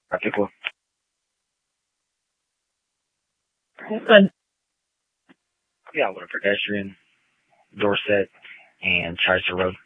Practical. Good. Yeah, we're pedestrian, Dorset, and Chichester Road.